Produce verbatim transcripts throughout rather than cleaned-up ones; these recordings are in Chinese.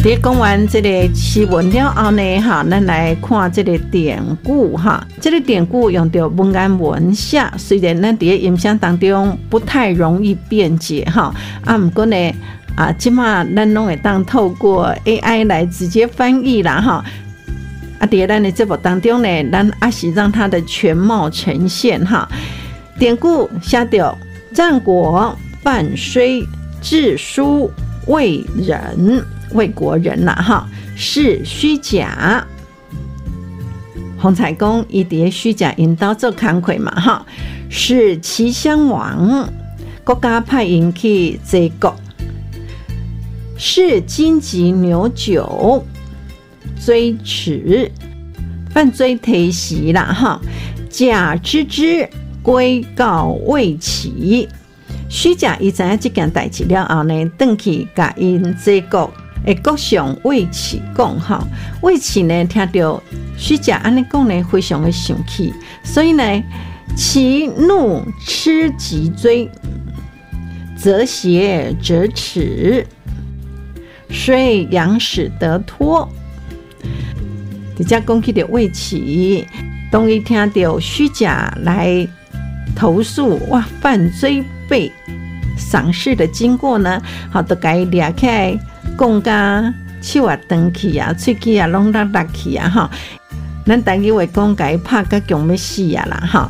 在讲完这个诗文了后呢，哈，咱来看这个典故哈。这个典故用到文言文写，虽然咱在音响当中不太容易辨解哈，啊，不过呢，啊，起码咱拢会当透过 A I 来直接翻译啦哈。啊，在咱的节目当中呢，咱也是让它的全貌呈现哈。典故写到战国范睢致书魏人。魏国人啦哈，是虚假。洪采公伊伫虚假引导做工课嘛哈，是齐襄王国家派因去齐国，是荆棘牛酒追迟，犯罪提袭啦哈，假知之归告魏齐。虚假伊知影这件代志了后呢，转去甲因齐国诶，国上魏齐讲哈，魏齐呢听到虚假安尼讲呢，非常的生气，所以呢，其怒斥即追，则挟则耻，遂养使得脱。直接讲起到魏齐，当伊听到虚假来投诉哇犯罪被赏识的经过呢，好都该掠起来。讲甲手啊长去啊，喙齿啊拢落落去啊哈！咱台语话讲，甲伊拍甲强要死啊啦哈！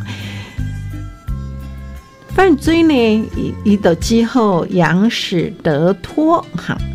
犯罪呢，伊伊就只好养使得脱哈。